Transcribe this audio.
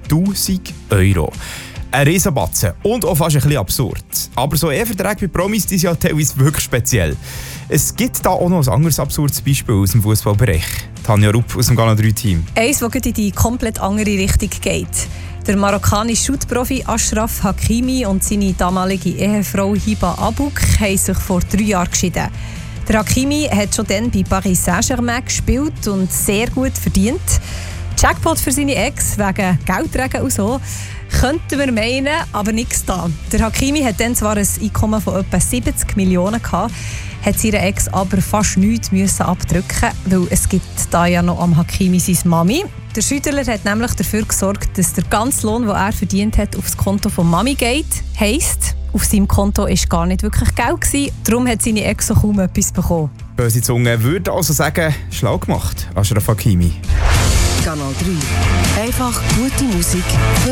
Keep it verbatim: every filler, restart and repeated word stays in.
tausend Euro. Ein Riesenbatzen und auch fast ein bisschen absurd. Aber so Eheverträge bei Promis die sind ja teilweise wirklich speziell. Es gibt da auch noch ein anderes absurdes Beispiel aus dem Fußballbereich. Tanja Rupp aus dem Ghana drei Team. Eins, das in die komplett andere Richtung geht. Der marokkanische Shootprofi Ashraf Hakimi und seine damalige Ehefrau Hiba Abouk haben sich vor drei Jahren geschieden. Der Hakimi hat schon dann bei Paris Saint-Germain gespielt und sehr gut verdient. Jackpot für seine Ex wegen Geldregen und so. Könnten wir meinen, aber nichts da. Der Hakimi hat dann zwar ein Einkommen von etwa siebzig Millionen gehabt, hat seine Ex aber fast nichts müssen abdrücken, weil es gibt da ja noch am Hakimi seine Mami. Der Schüttler hat nämlich dafür gesorgt, dass der ganze Lohn, den er verdient hat, aufs Konto von Mami geht. Heisst, auf seinem Konto war gar nicht wirklich Geld gewesen, darum hat seine Ex so kaum etwas bekommen. Böse Zunge würde also sagen, schlau gemacht, Ashraf Hakimi. Kanal drei. Einfach gute Musik.